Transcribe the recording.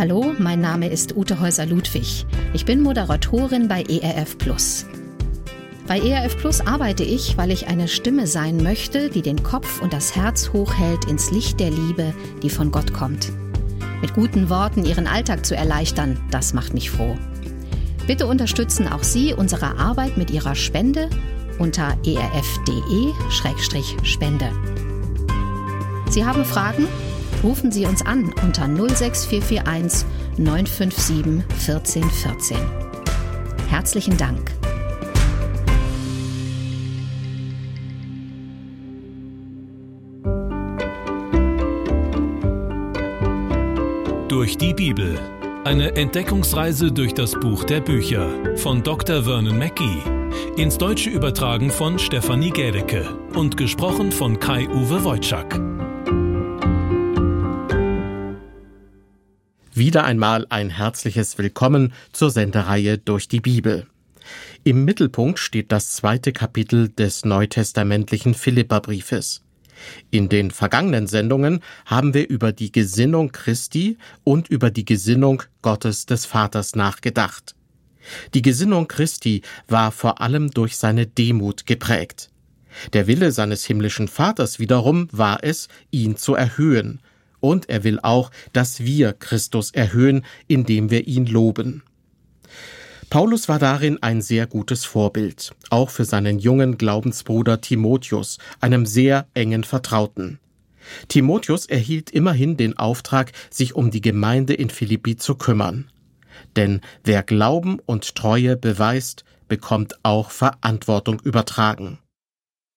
Hallo, mein Name ist Ute Häuser-Ludwig. Ich bin Moderatorin bei ERF Plus. Bei ERF Plus arbeite ich, weil ich eine Stimme sein möchte, die den Kopf und das Herz hochhält ins Licht der Liebe, die von Gott kommt. Mit guten Worten Ihren Alltag zu erleichtern, das macht mich froh. Bitte unterstützen auch Sie unsere Arbeit mit Ihrer Spende unter erf.de/spende. Sie haben Fragen? Rufen Sie uns an unter 06441 957 1414. Herzlichen Dank. Durch die Bibel. Eine Entdeckungsreise durch das Buch der Bücher von Dr. Vernon Mackey. Ins Deutsche übertragen von Stefanie Gädecke und gesprochen von Kai-Uwe Wojczak. Wieder einmal ein herzliches Willkommen zur Sendereihe Durch die Bibel. Im Mittelpunkt steht das 2. Kapitel des neutestamentlichen Philipperbriefes. In den vergangenen Sendungen haben wir über die Gesinnung Christi und über die Gesinnung Gottes des Vaters nachgedacht. Die Gesinnung Christi war vor allem durch seine Demut geprägt. Der Wille seines himmlischen Vaters wiederum war es, ihn zu erhöhen. Und er will auch, dass wir Christus erhöhen, indem wir ihn loben. Paulus war darin ein sehr gutes Vorbild, auch für seinen jungen Glaubensbruder Timotheus, einem sehr engen Vertrauten. Timotheus erhielt immerhin den Auftrag, sich um die Gemeinde in Philippi zu kümmern. Denn wer Glauben und Treue beweist, bekommt auch Verantwortung übertragen.